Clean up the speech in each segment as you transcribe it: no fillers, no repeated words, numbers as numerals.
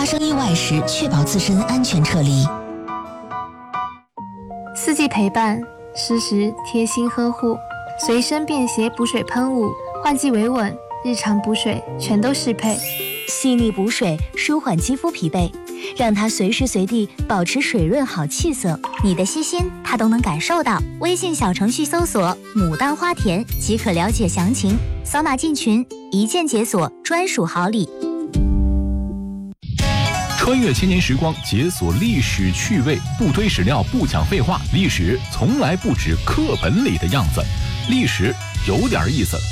生意外时确保自身安全撤离。 四季陪伴，适时贴心呵护，随身便携补水喷雾，换季维稳，日常补水全都适配。 细腻补水，舒缓肌肤疲惫，让它随时随地保持水润好气色。 你的细心，它都能感受到。微信小程序搜索“牡丹花田”即可了解详情，扫码进群，一键解锁专属好礼。 穿越千年时光，解锁历史趣味，不推史料，不讲废话，历史从来不止课本里的样子，历史有点意思。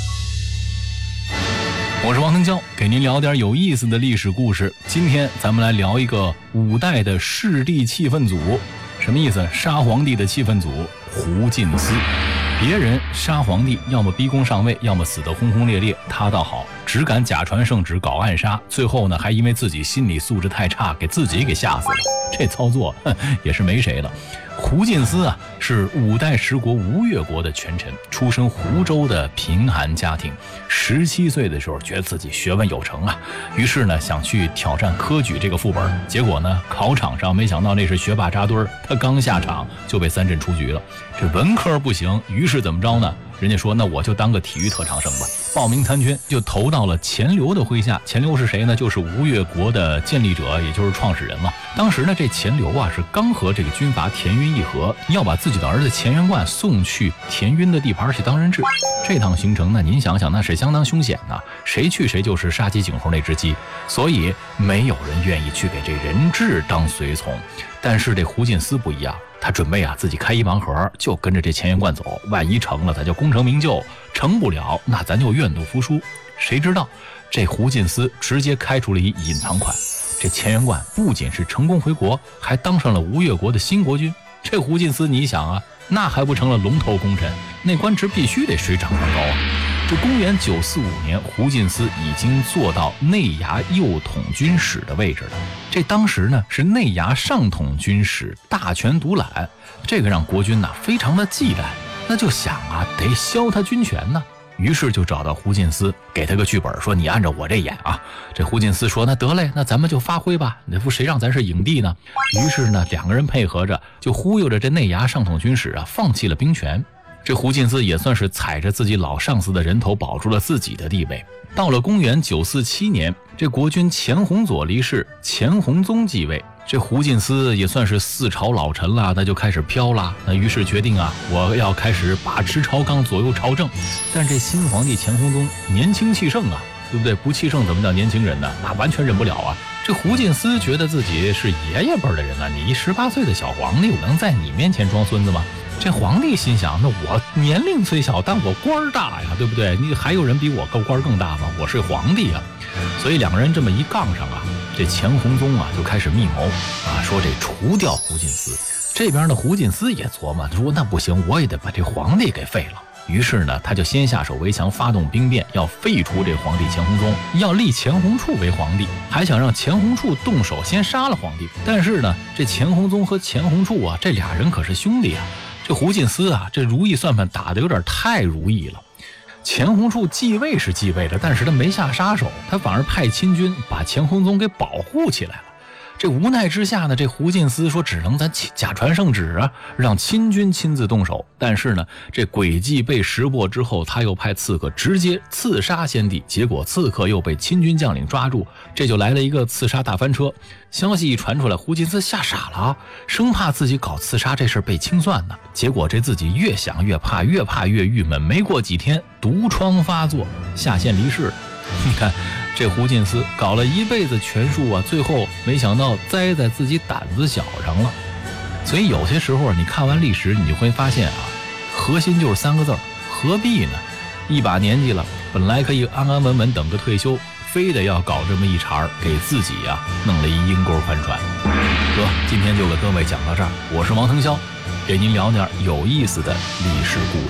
我是王腾蛟，给您聊点有意思的历史故事。今天咱们来聊一个五代的势力气氛组，什么意思？杀皇帝的气氛组胡进思。别人杀皇帝，要么逼宫上位，要么死得轰轰烈烈，他倒好，只敢假传圣旨搞暗杀，最后呢还因为自己心理素质太差，给自己给吓死了。这操作也是没谁了。胡进思啊，是五代十国吴越国的权臣，出身湖州的贫寒家庭。17岁的时候，觉得自己学问有成啊，于是呢想去挑战科举这个副本。结果呢，考场上没想到那是学霸扎堆儿，他刚下场就被3阵出局了。这文科不行，于是怎么着呢？人家说那我就当个体育特长生吧，报名参军，就投到了钱镠的麾下。钱镠是谁呢？就是吴越国的建立者，也就是创始人了。当时呢，这钱镠啊是刚和这个军阀田晕议和，要把自己的儿子钱元贯送去田晕的地盘去当人质。这趟行程呢，您想想那是相当凶险的，谁去谁就是杀鸡儆猴那只鸡，所以没有人愿意去给这人质当随从。但是这胡进思不一样，他准备自己开一盲盒，就跟着这钱元贯走，万一成了他就功成名就，成不了那咱就愿赌服输。谁知道这胡进思直接开出了一隐藏款，这钱元贯不仅是成功回国，还当上了吴越国的新国君。这胡进思你想啊，那还不成了龙头功臣，那官职必须得水涨船高啊。这公元945年，胡进思已经做到内衙右统军使的位置了。这当时呢是内衙上统军使，大权独揽，这个让国君非常的忌惮，那就想得削他军权呢。于是就找到胡进思，给他个剧本，说你按照我这演啊。这胡进思说那得嘞，那咱们就发挥吧，那不谁让咱是影帝呢？于是呢两个人配合着，就忽悠着这内衙上统军使放弃了兵权。这胡进思也算是踩着自己老上司的人头保住了自己的地位。到了公元947年，这国君钱弘佐离世，钱弘宗继位。这胡进思也算是4朝老臣了，那就开始飘了。那于是决定我要开始把持朝纲，左右朝政。但这新皇帝钱弘宗年轻气盛对不对？不气盛怎么叫年轻人呢？那完全忍不了啊。这胡进思觉得自己是爷爷辈的人你18岁的小皇帝，我能在你面前装孙子吗？这皇帝心想，那我年龄虽小，但我官大呀，对不对？你还有人比我官更大吗？我是皇帝啊。所以两个人这么一杠上这钱弘宗就开始密谋说这除掉胡进思。这边的胡进思也琢磨，说那不行，我也得把这皇帝给废了。于是呢，他就先下手为强，发动兵变，要废除这皇帝钱弘宗，要立钱弘处为皇帝，还想让钱弘处动手先杀了皇帝。但是呢，这钱弘宗和钱弘处这俩人可是兄弟这胡进思这如意算盘打得有点太如意了。钱弘处继位是继位了，但是他没下杀手，他反而派亲军把钱弘宗给保护起来了。这无奈之下呢，这胡进思说只能咱假传圣旨让亲军亲自动手。但是呢，这诡计被识破之后，他又派刺客直接刺杀先帝，结果刺客又被亲军将领抓住，这就来了一个刺杀大翻车。消息一传出来，胡进思吓傻了生怕自己搞刺杀这事被清算呢。结果这自己越想越怕，越怕越郁闷，没过几天毒疮发作，下线离世。你看这胡进思搞了一辈子权术最后没想到栽在自己胆子小上了。所以有些时候你看完历史，你就会发现核心就是3个字，何必呢？一把年纪了，本来可以安安稳稳等个退休，非得要搞这么一茬，给自己弄了一阴沟翻船。今天就给各位讲到这儿，我是王腾蛟，给您聊点有意思的历史故事。